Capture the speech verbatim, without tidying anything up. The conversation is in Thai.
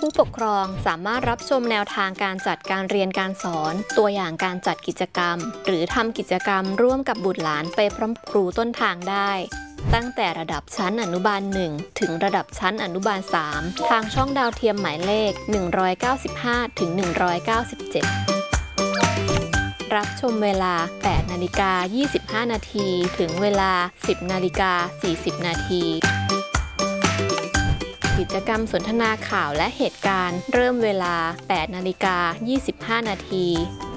ผู้ปกครองสามารถรับชมแนวทางการจัดการเรียนการสอนตัวอย่างการจัดกิจกรรมหรือทำกิจกรรมร่วมกับบุตรหลานไปพร้อมครูต้นทางได้ตั้งแต่ระดับชั้นอนุบาลหนึ่งถึงระดับชั้นอนุบาลสามทางช่องดาวเทียมหมายเลขหนึ่งร้อยเก้าสิบห้าถึงหนึ่งร้อยเก้าสิบเจ็ดรับชมเวลา แปดนาฬิกายี่สิบห้า นาทีถึงเวลา สิบนาฬิกาสี่สิบ นาทีกิจกรรมสนทนาข่าวและเหตุการณ์เริ่มเวลา แปดนาฬิกายี่สิบห้า นาที